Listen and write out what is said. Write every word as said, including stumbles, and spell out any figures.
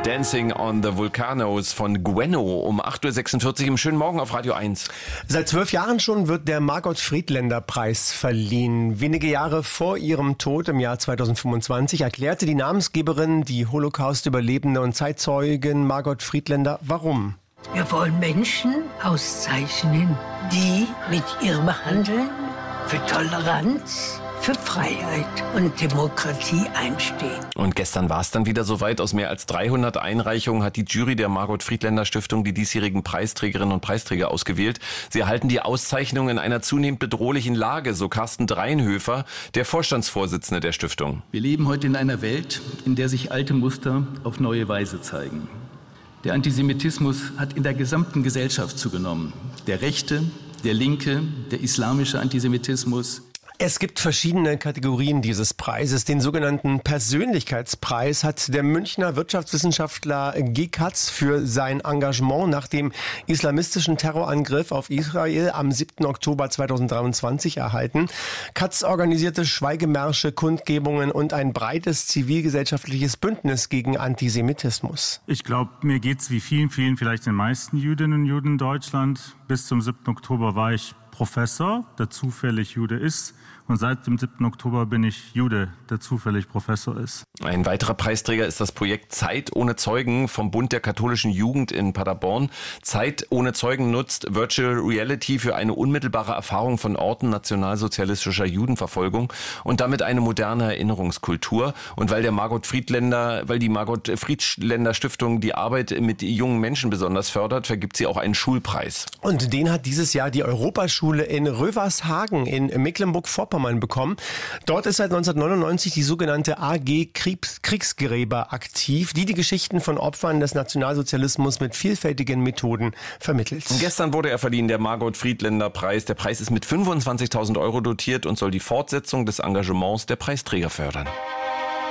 Dancing on the Volcanoes von Gueno um acht Uhr sechsundvierzig im schönen Morgen auf Radio eins. Seit zwölf Jahren schon wird der Margot-Friedländer-Preis verliehen. Wenige Jahre vor ihrem Tod im Jahr zweitausendfünfundzwanzig erklärte die Namensgeberin, die Holocaust-Überlebende und Zeitzeugin Margot Friedländer, warum. Wir wollen Menschen auszeichnen, die mit ihrem Handeln für Toleranz, für Freiheit und Demokratie einstehen. Und gestern war es dann wieder soweit. Aus mehr als dreihundert Einreichungen hat die Jury der Margot-Friedländer-Stiftung die diesjährigen Preisträgerinnen und Preisträger ausgewählt. Sie erhalten die Auszeichnung in einer zunehmend bedrohlichen Lage, so Carsten Dreinhöfer, der Vorstandsvorsitzende der Stiftung. Wir leben heute in einer Welt, in der sich alte Muster auf neue Weise zeigen. Der Antisemitismus hat in der gesamten Gesellschaft zugenommen. Der rechte, der linke, der islamische Antisemitismus. Es gibt verschiedene Kategorien dieses Preises. Den sogenannten Persönlichkeitspreis hat der Münchner Wirtschaftswissenschaftler G. Katz für sein Engagement nach dem islamistischen Terrorangriff auf Israel am siebten Oktober zweitausenddreiundzwanzig erhalten. Katz organisierte Schweigemärsche, Kundgebungen und ein breites zivilgesellschaftliches Bündnis gegen Antisemitismus. Ich glaube, mir geht's wie vielen, vielen, vielleicht den meisten Jüdinnen und Juden in Deutschland. Bis zum siebten Oktober war ich Professor, der zufällig Jude ist. Und seit dem siebten Oktober bin ich Jude, der zufällig Professor ist. Ein weiterer Preisträger ist das Projekt Zeit ohne Zeugen vom Bund der katholischen Jugend in Paderborn. Zeit ohne Zeugen nutzt Virtual Reality für eine unmittelbare Erfahrung von Orten nationalsozialistischer Judenverfolgung und damit eine moderne Erinnerungskultur. Und weil der Margot Friedländer, weil die Margot Friedländer Stiftung die Arbeit mit jungen Menschen besonders fördert, vergibt sie auch einen Schulpreis. Und den hat dieses Jahr die Europaschule in Rövershagen in Mecklenburg-Vorpommern bekommen. Dort ist seit neunzehnhundertneunundneunzig die sogenannte A G Kriegs- Kriegsgräber aktiv, die die Geschichten von Opfern des Nationalsozialismus mit vielfältigen Methoden vermittelt. Gestern wurde er verliehen, der Margot Friedländer Preis. Der Preis ist mit fünfundzwanzigtausend Euro dotiert und soll die Fortsetzung des Engagements der Preisträger fördern.